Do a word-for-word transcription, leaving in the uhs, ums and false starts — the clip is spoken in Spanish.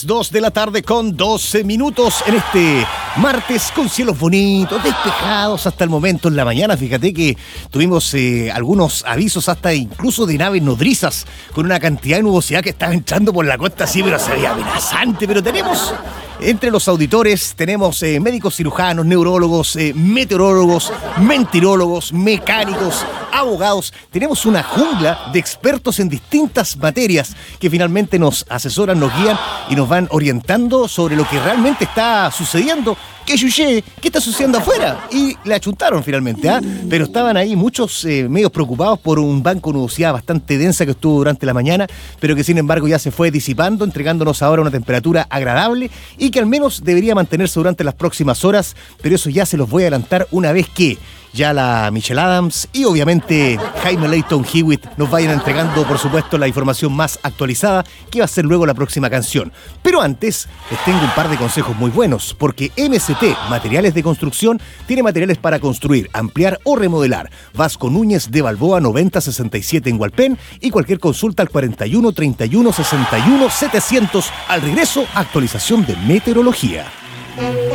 Dos de la tarde con doce minutos en este martes con cielos bonitos, despejados hasta el momento en la mañana. Fíjate que tuvimos eh, algunos avisos hasta incluso de naves nodrizas con una cantidad de nubosidad que estaba entrando por la costa, sí, pero se veía amenazante. Pero tenemos entre los auditores, tenemos eh, médicos cirujanos, neurólogos, eh, meteorólogos, mentirólogos, mecánicos, abogados. Tenemos una jungla de expertos en distintas materias que finalmente nos asesoran, nos guían y nos van orientando sobre lo que realmente está sucediendo. ¿Qué sucede? ¿Qué está sucediendo afuera? Y le achuntaron finalmente, ¿ah? ¿eh? Pero estaban ahí muchos eh, medios preocupados por un banco de nubosidad bastante densa que estuvo durante la mañana, pero que sin embargo ya se fue disipando, entregándonos ahora una temperatura agradable y que al menos debería mantenerse durante las próximas horas, pero eso ya se los voy a adelantar una vez que ya la Michelle Adams y obviamente Jaime Leighton Hewitt nos vayan entregando, por supuesto, la información más actualizada que va a ser luego la próxima canción. Pero antes les tengo un par de consejos muy buenos, porque M C T Materiales de Construcción tiene materiales para construir, ampliar o remodelar. Vasco Núñez de Balboa noventa sesenta y siete en Hualpén y cualquier consulta al cuarenta y uno treinta y uno sesenta y uno setecientos. Al regreso, actualización de meteorología.